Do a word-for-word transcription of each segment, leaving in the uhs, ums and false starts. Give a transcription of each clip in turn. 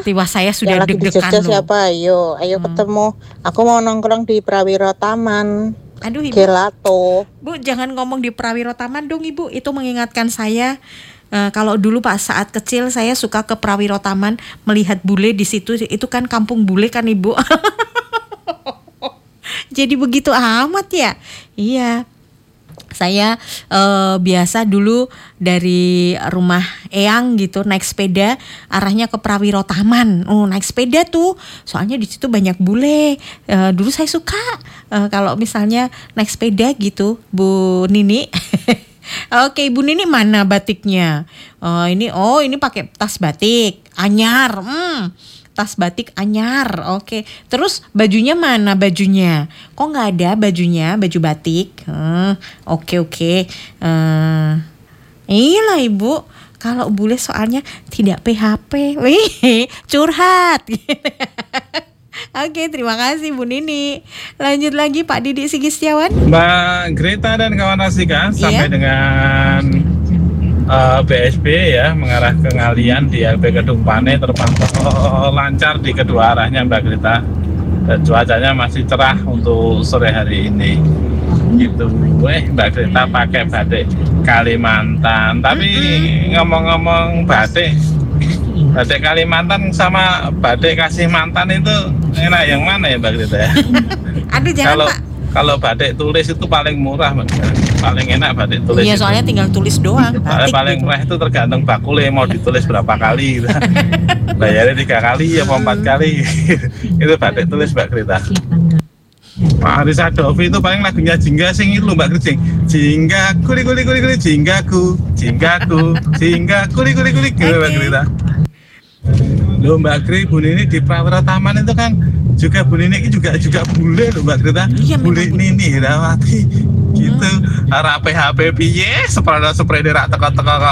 berarti wah saya Yang sudah lagi di deg-degan Jogja loh. siapa? Ayo, ayo Hmm. ketemu. Aku mau nongkrong di Prawiro Taman. Aduh Ibu, Gelato. Bu jangan ngomong di Prawiro Taman dong Ibu. Itu mengingatkan saya eh, kalau dulu Pak saat kecil saya suka ke Prawiro Taman melihat bule di situ. Itu kan kampung bule kan Ibu. Jadi begitu amat ya. Iya. Saya eh, biasa dulu dari rumah Eyang gitu naik sepeda arahnya ke Prawiro Taman. Oh, naik sepeda tuh. Soalnya di situ banyak bule. Eh, dulu saya suka eh, kalau misalnya naik sepeda gitu, Bu Nini. Oke, Ibu Nini mana batiknya? Oh, ini oh ini pakai tas batik anyar. Hmm. Tas batik anyar, oke. Terus bajunya mana bajunya? Kok nggak ada bajunya, baju batik? Hmm, oke oke. Uh, iyalah Ibu, kalau bule soalnya tidak P H P. Wih, curhat. Oke, terima kasih Bu Nini. Lanjut lagi Pak Didi Sigistiawan. Mbak Greta dan kawan Asika sampai Iya. dengan uh, B S B ya mengarah ke Ngalian di L B Kedung Pane terpantau lancar di kedua arahnya Mbak Greta. Dan cuacanya masih cerah untuk sore hari ini. Gitu, eh Mbak Greta pakai batik Kalimantan. Tapi ngomong-ngomong batik, batik Kalimantan sama batik Kasih Mantan itu enak yang mana ya Mbak Greta ya? Aduh jangan Kalau Pak. kalau batik tulis itu paling murah, Mbak. Paling enak batik tulis. Iya itu. soalnya tinggal tulis doang. Soalnya Batik paling gitu. murah itu tergantung bakule mau ditulis berapa kali. Gitu. Bayarnya tiga kali ya, empat kali. Itu batik tulis Mbak Greta. Pak Arisa Dovi itu paling lagunya Jingga sing itu Mbak Greta. Jingga kuli kuli kuli kuli jinggaku, jinggaku, jingga kuli kuli kuli gitu Mbak Greta. Loh Mbak Gri, Bu Nini di Prawiro Taman itu kan juga Bu Nini juga juga bule loh Mbak Greta. Iya, Bule memang Nini Hirawati gitu. Hmm. Arah P H P piye sepeda sepeda rak teko-teko kok.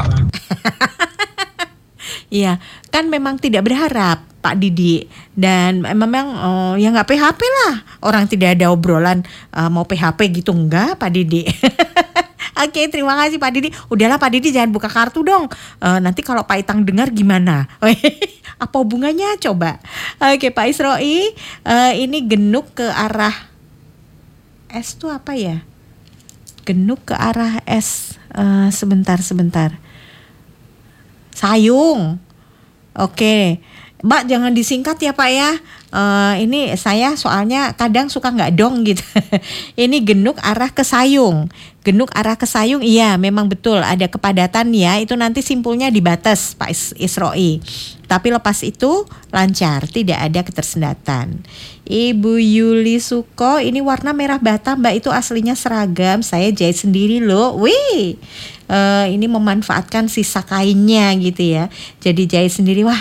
Iya, kan memang tidak berharap Pak Didi dan memang oh, ya nggak P H P lah. Orang tidak ada obrolan uh, mau P H P gitu enggak Pak Didi. Oke, terima kasih Pak Didi. Udahlah Pak Didi jangan buka kartu dong. Uh, nanti kalau Pak Itang dengar gimana? Apa hubungannya coba? Oke Pak Isroi, uh, ini genuk ke arah S tuh apa ya? Genuk ke arah S. Uh, sebentar sebentar. Sayung. Oke. Mbak jangan disingkat ya Pak ya. Uh, ini saya soalnya kadang suka nggak dong gitu. Ini genuk arah ke Sayung. Genuk arah ke Sayung, iya memang betul ada kepadatan ya. Itu nanti simpulnya di Bates Pak Is- Isroi. Tapi lepas itu lancar, tidak ada ketersendatan. Ibu Yuli Suko, ini warna merah bata Mbak, itu aslinya seragam. Saya jahit sendiri loh. Wih, uh, ini memanfaatkan sisa kainnya gitu ya. Jadi jahit sendiri, wah.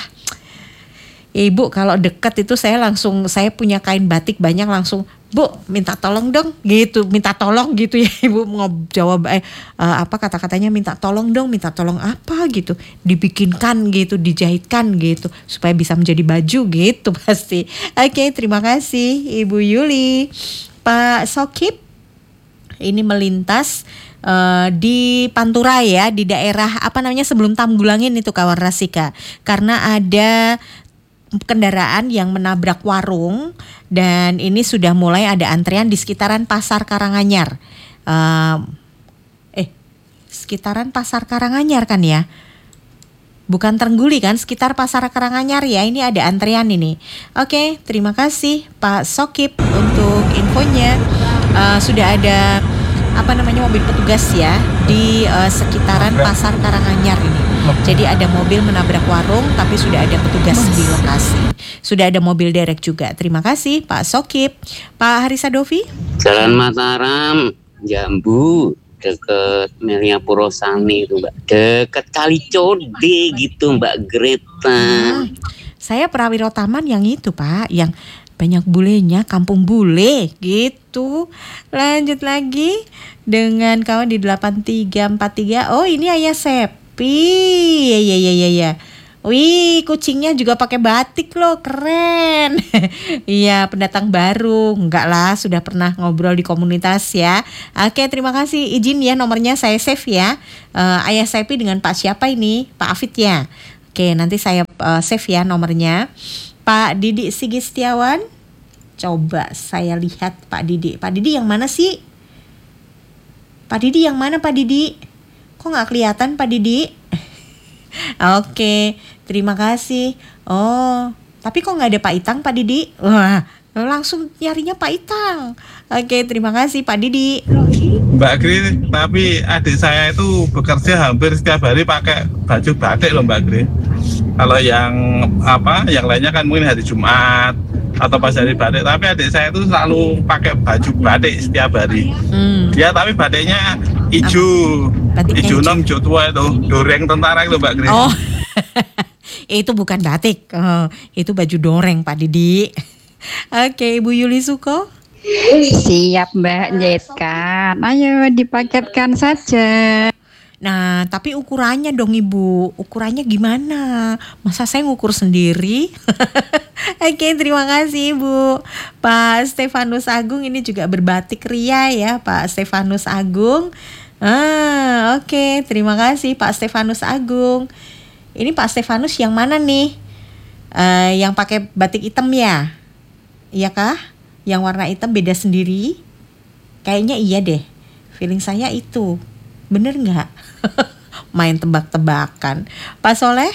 Ibu kalau deket itu saya langsung, saya punya kain batik banyak langsung, Bu minta tolong dong gitu, minta tolong gitu ya Ibu mau jawab eh, uh, apa kata-katanya minta tolong dong, minta tolong apa gitu, dibikinkan gitu, dijahitkan gitu supaya bisa menjadi baju gitu pasti. Oke, terima kasih Ibu Yuli. Pak Sokip ini melintas uh, di Pantura ya, di daerah apa namanya sebelum Tamgulangin itu kawan Rasika, karena ada kendaraan yang menabrak warung dan ini sudah mulai ada antrean di sekitaran Pasar Karanganyar. Uh, eh, sekitaran Pasar Karanganyar kan ya? Bukan Trengguli kan, sekitar Pasar Karanganyar ya. Ini ada antrean ini. Oke, terima kasih Pak Sokip untuk infonya. Uh, sudah ada apa namanya mobil petugas ya di uh, sekitaran Pasar Karanganyar ini. Jadi ada mobil menabrak warung tapi sudah ada petugas di lokasi. Sudah ada mobil derek juga. Terima kasih Pak Sokip. Pak Harisa Dovi. Jalan Mataram, Jambu, deket Melia Purosani itu Mbak. Deket Kali Code gitu Mbak Greta. Hmm, saya Prawiro Taman yang itu Pak, yang banyak bulenya, kampung bule gitu. Lanjut lagi dengan kawan di delapan tiga empat tiga. Oh ini Ayah Sep. Pi, ya ya ya ya ya. Wih, kucingnya juga pakai batik loh, keren. Iya, pendatang baru. Enggak lah, sudah pernah ngobrol di komunitas ya. Oke, terima kasih. Izin ya nomornya saya save ya. Uh, Ayah Sepi dengan Pak siapa ini? Pak Afid ya. Oke, nanti saya uh, save ya nomornya. Pak Didi Sigi Setiawan. Coba saya lihat Pak Didi. Pak Didi yang mana sih? Pak Didi yang mana Pak Didi? Kok nggak kelihatan Pak Didi? Oke, terima kasih. Oh, tapi kok nggak ada Pak Itang Pak Didi? Wah, langsung nyarinya Pak Itang. Oke, terima kasih Pak Didi. Mbak Gri, tapi adik saya itu bekerja hampir setiap hari pakai baju batik loh Mbak Gri. Kalau yang apa, yang lainnya kan mungkin hari Jumat atau pas hari batik, tapi adik saya itu selalu pakai baju batik setiap hari. Hmm. Ya, tapi batiknya hijau, Batiknya hijau hijau. nom, hijau tua itu, doreng tentara itu Mbak Gri. Oh, itu bukan batik, oh, itu baju doreng Pak Didi. Oke, Ibu Yuli Suko. Siap Mbak Jetkan, ayo dipaketkan saja. Nah, tapi ukurannya dong Ibu, ukurannya gimana? Masa saya ngukur sendiri? Oke, terima kasih Ibu. Pak Stefanus Agung ini juga berbatik ria ya, Pak Stefanus Agung. Ah, oke, terima kasih Pak Stefanus Agung. Ini Pak Stefanus yang mana nih? Eh, yang pakai batik hitam ya? Iya kah? Yang warna hitam beda sendiri? Kayaknya iya deh. Feeling saya itu. Bener nggak? Main tebak-tebakan. Pak Soleh?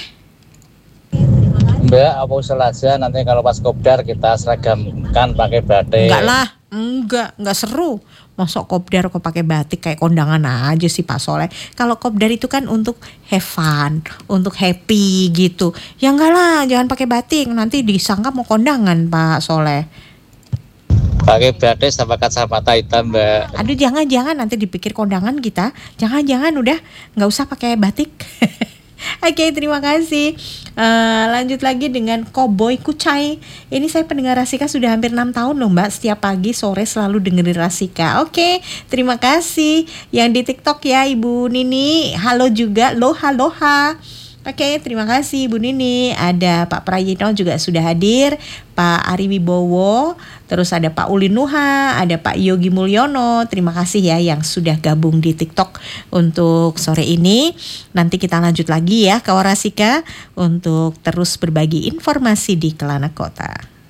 Mbak, apa usul aja nanti kalau pas kopdar kita seragamkan pakai batik. Enggak lah, enggak, enggak seru. Masuk kopdar kok pakai batik kayak kondangan aja sih Pak Soleh. Kalau kopdar itu kan untuk have fun, untuk happy gitu. Ya enggak lah, jangan pakai batik, nanti disangka mau kondangan Pak Soleh. Pakai batik sama kacamata hitam Mbak. Aduh jangan-jangan nanti dipikir kondangan kita. Jangan-jangan udah nggak usah pakai batik. Oke, terima kasih. Uh, lanjut lagi dengan Cowboy Kucai. Ini saya pendengar Rasika sudah hampir enam tahun loh Mbak. Setiap pagi sore selalu dengerin Rasika. Oke, terima kasih. Yang di TikTok ya Ibu Nini. Halo juga, loha loha. Oke, terima kasih Bu Nini. Ada Pak Prayitno juga sudah hadir, Pak Ari Wibowo, terus ada Pak Uli Nuha, ada Pak Yogi Mulyono. Terima kasih ya yang sudah gabung di TikTok untuk sore ini. Nanti kita lanjut lagi ya ke Warasika untuk terus berbagi informasi di Kelana Kota.